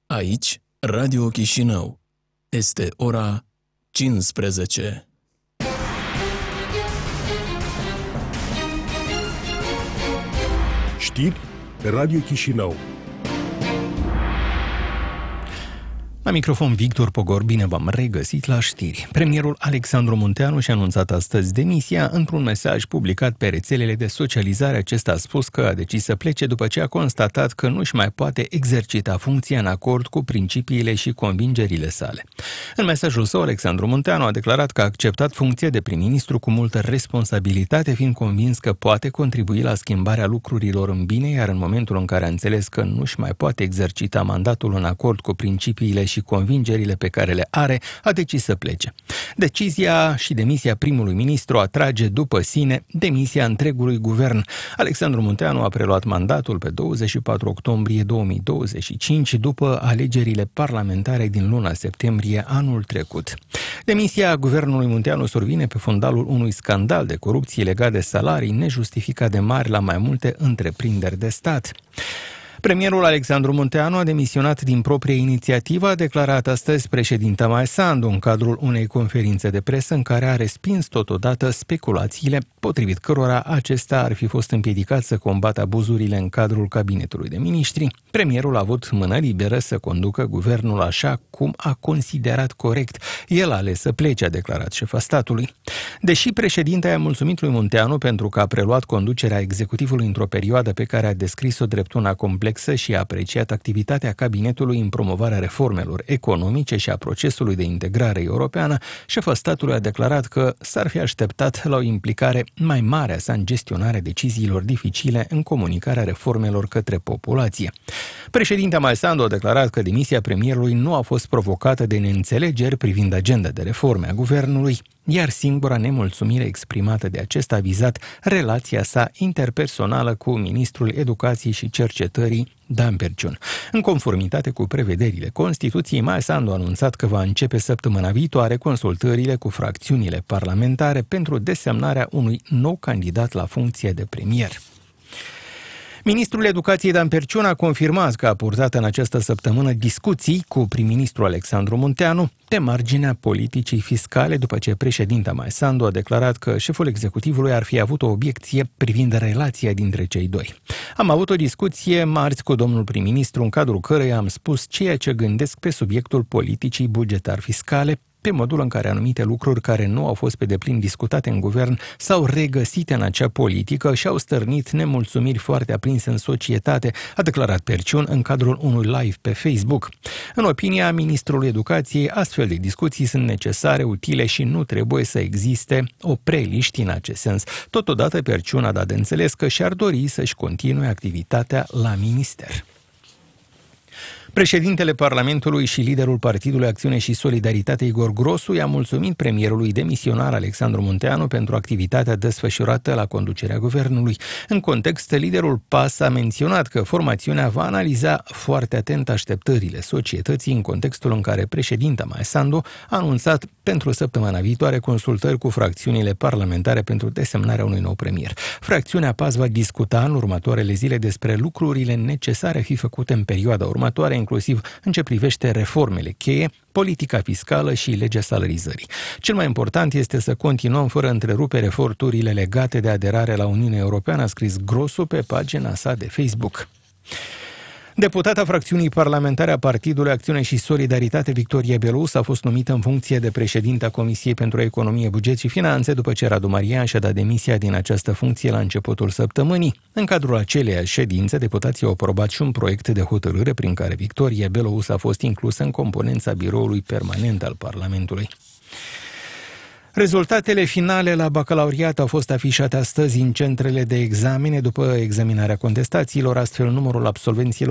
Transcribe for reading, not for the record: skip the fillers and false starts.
Aici, Radio Chișinău. Este ora 15. Știri pe Radio Chișinău. La microfon Victor Pogor, bine v-am regăsit la știri. Premierul Alexandru Munteanu și-a anunțat astăzi demisia. Într-un mesaj publicat pe rețelele de socializare, acesta a spus că a decis să plece după ce a constatat că nu-și mai poate exercita funcția în acord cu principiile și convingerile sale. În mesajul său, Alexandru Munteanu a declarat că a acceptat funcția de prim-ministru cu multă responsabilitate, fiind convins că poate contribui la schimbarea lucrurilor în bine, iar în momentul în care a înțeles că nu-și mai poate exercita mandatul în acord cu principiile și convingerile pe care le are, a decis să plece. Decizia și demisia primului ministru atrage după sine demisia întregului guvern. Alexandru Munteanu a preluat mandatul pe 24 octombrie 2025 după alegerile parlamentare din luna septembrie anul trecut. Demisia guvernului Munteanu survine pe fundalul unui scandal de corupție legat de salarii nejustificat de mari la mai multe întreprinderi de stat. Premierul Alexandru Munteanu a demisionat din proprie inițiativă, a declarat astăzi președinta Maia Sandu în cadrul unei conferințe de presă în care a respins totodată speculațiile potrivit cărora acesta ar fi fost împiedicat să combată abuzurile în cadrul cabinetului de miniștri. Premierul a avut mână liberă să conducă guvernul așa cum a considerat corect. El a ales să plece, a declarat șefa statului. Deși președinta i-a mulțumit lui Munteanu pentru că a preluat conducerea executivului într-o perioadă pe care a descris-o drept una complexă și a apreciat activitatea cabinetului în promovarea reformelor economice și a procesului de integrare europeană, șefa statului a declarat că s-ar fi așteptat la o implicare mai mare a sa în gestionarea deciziilor dificile în comunicarea reformelor către populație. Președinta Maia Sandu a declarat că demisia premierului nu a fost provocată de neînțelegeri privind agenda de reforme a guvernului, iar singura nemulțumire exprimată de acesta a vizat relația sa interpersonală cu ministrul Educației și Cercetării, Dan Perciun. În conformitate cu prevederile Constituției, Maia Sandu a anunțat că va începe săptămâna viitoare consultările cu fracțiunile parlamentare pentru desemnarea unui nou candidat la funcție de premier. Ministrul Educației Dan Perciun a confirmat că a purtat în această săptămână discuții cu prim-ministrul Alexandru Munteanu pe marginea politicii fiscale, după ce președinta Maia Sandu a declarat că șeful executivului ar fi avut o obiecție privind relația dintre cei doi. Am avut o discuție marți cu domnul prim-ministru, în cadrul căreia am spus ceea ce gândesc pe subiectul politicii bugetar-fiscale, pe modul în care anumite lucruri care nu au fost pe deplin discutate în guvern s-au regăsit în acea politică și au stârnit nemulțumiri foarte aprinse în societate, a declarat Perciun în cadrul unui live pe Facebook. În opinia ministrului Educației, astfel de discuții sunt necesare, utile și nu trebuie să existe opreliști în acest sens. Totodată, Perciun a dat de înțeles că și-ar dori să-și continue activitatea la minister. Președintele Parlamentului și liderul Partidului Acțiune și Solidaritate, Igor Grosu, i-a mulțumit premierului demisionar Alexandru Munteanu pentru activitatea desfășurată la conducerea guvernului. În context, liderul PAS a menționat că formațiunea va analiza foarte atent așteptările societății în contextul în care președinta Maia Sandu a anunțat pentru săptămâna viitoare consultări cu fracțiunile parlamentare pentru desemnarea unui nou premier. Fracțiunea PAS va discuta în următoarele zile despre lucrurile necesare a fi făcute în perioada următoare, inclusiv în ce privește reformele cheie, politica fiscală și legea salarizării. Cel mai important este să continuăm fără întrerupere eforturile legate de aderare la Uniunea Europeană, a scris Grosu pe pagina sa de Facebook. Deputata fracțiunii parlamentare a Partidului Acțiune și Solidaritate, Victoria Belous, a fost numită în funcție de președinta Comisiei pentru Economie, Buget și Finanțe, după ce Radu Marian și-a dat demisia din această funcție la începutul săptămânii. În cadrul aceleiași ședințe, deputații au aprobat și un proiect de hotărâre prin care Victoria Belous a fost inclusă în componența biroului permanent al Parlamentului. Rezultatele finale la bacalaureat au fost afișate astăzi în centrele de examene după examinarea contestațiilor, astfel numărul absolvenților